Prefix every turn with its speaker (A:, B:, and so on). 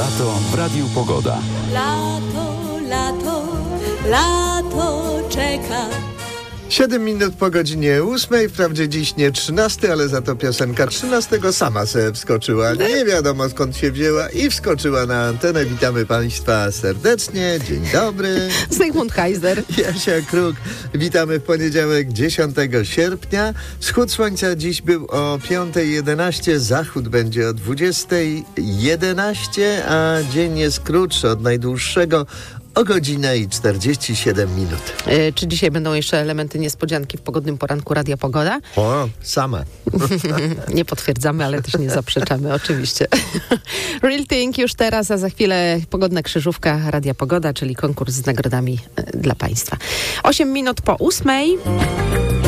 A: Lato w Radiu Pogoda.
B: Lato, lato, lato czeka.
C: 7 minut po godzinie 8, wprawdzie dziś nie 13, ale za to piosenka 13 sama sobie wskoczyła. Nie wiadomo skąd się wzięła i wskoczyła na antenę. Witamy Państwa serdecznie. Dzień dobry.
D: Zygmunt Heiser.
C: Jasia Kruk. Witamy w poniedziałek 10 sierpnia. Wschód słońca dziś był o 5:11, zachód będzie o 20:11, a dzień jest krótszy od najdłuższego o godzinę i 47 minut.
D: Czy dzisiaj będą jeszcze elementy niespodzianki w pogodnym poranku Radia Pogoda?
C: O, same.
D: Nie potwierdzamy, ale też nie zaprzeczamy, oczywiście. Real Thing już teraz, a za chwilę pogodna krzyżówka Radia Pogoda, czyli konkurs z nagrodami dla Państwa. 8 minut po 8.